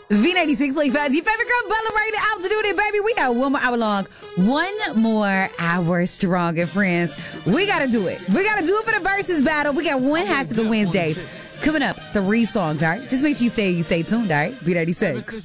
V96.5, your favorite girl, Bella, right now. To do it, baby. We got one more hour long. One more hour strong, and friends. We got to do it. We got to do it for the versus battle. We got one Hassicle Wednesdays. Coming up, 3 songs, all right? Just make sure you stay tuned, all right? V96.